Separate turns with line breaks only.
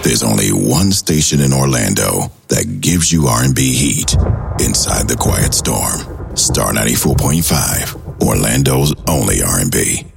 There's only one station in Orlando that gives you R&B heat. Inside the Quiet Storm. Star 94.5, Orlando's only R&B.